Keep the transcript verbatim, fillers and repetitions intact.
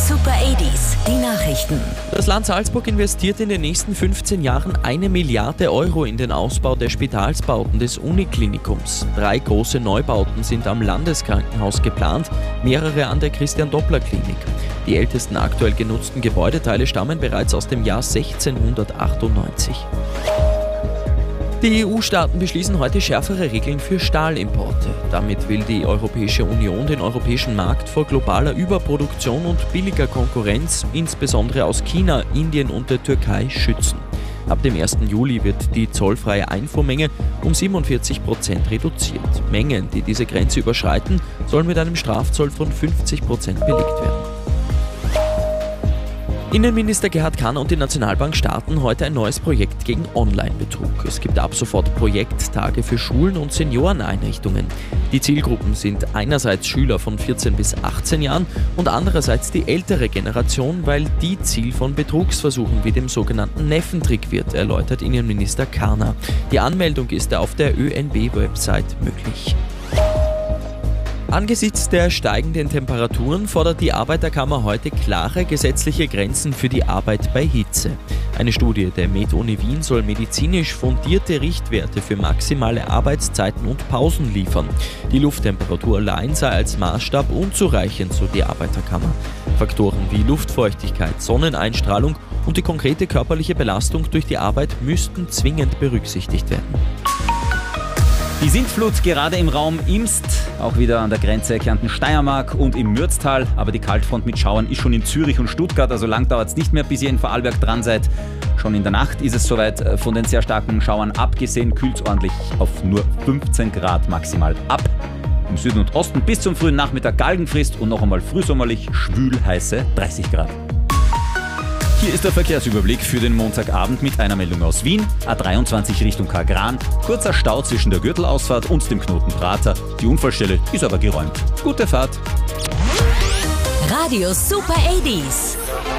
Super achtziger, die Nachrichten. Das Land Salzburg investiert in den nächsten fünfzehn Jahren eine Milliarde Euro in den Ausbau der Spitalsbauten des Uniklinikums. Drei große Neubauten sind am Landeskrankenhaus geplant, mehrere an der Christian-Doppler-Klinik. Die ältesten aktuell genutzten Gebäudeteile stammen bereits aus dem Jahr sechzehnhundertachtundneunzig. Die E U-Staaten beschließen heute schärfere Regeln für Stahlimporte. Damit will die Europäische Union den europäischen Markt vor globaler Überproduktion und billiger Konkurrenz, insbesondere aus China, Indien und der Türkei, schützen. Ab dem ersten Juli wird die zollfreie Einfuhrmenge um siebenundvierzig Prozent reduziert. Mengen, die diese Grenze überschreiten, sollen mit einem Strafzoll von fünfzig Prozent belegt werden. Innenminister Gerhard Kahner und die Nationalbank starten heute ein neues Projekt gegen Online-Betrug. Es gibt ab sofort Projekttage für Schulen und Senioreneinrichtungen. Die Zielgruppen sind einerseits Schüler von vierzehn bis achtzehn Jahren und andererseits die ältere Generation, weil die Ziel von Betrugsversuchen wie dem sogenannten Neffentrick wird, erläutert Innenminister Kahner. Die Anmeldung ist auf der Ö N B-Website möglich. Angesichts der steigenden Temperaturen fordert die Arbeiterkammer heute klare gesetzliche Grenzen für die Arbeit bei Hitze. Eine Studie der Med-Uni Wien soll medizinisch fundierte Richtwerte für maximale Arbeitszeiten und Pausen liefern. Die Lufttemperatur allein sei als Maßstab unzureichend, so die Arbeiterkammer. Faktoren wie Luftfeuchtigkeit, Sonneneinstrahlung und die konkrete körperliche Belastung durch die Arbeit müssten zwingend berücksichtigt werden. Die Sintflut gerade im Raum Imst, auch wieder an der Grenze Kärnten-Steiermark und im Mürztal. Aber die Kaltfront mit Schauern ist schon in Zürich und Stuttgart, also lang dauert es nicht mehr, bis ihr in Vorarlberg dran seid. Schon in der Nacht ist es soweit. Von den sehr starken Schauern abgesehen, kühlt es ordentlich auf nur fünfzehn Grad maximal ab. Im Süden und Osten bis zum frühen Nachmittag Galgenfrist und noch einmal frühsommerlich schwül heiße dreißig Grad. Hier ist der Verkehrsüberblick für den Montagabend mit einer Meldung aus Wien. A dreiundzwanzig Richtung Kagran. Kurzer Stau zwischen der Gürtelausfahrt und dem Knoten Prater. Die Unfallstelle ist aber geräumt. Gute Fahrt. Radio Super achtziger.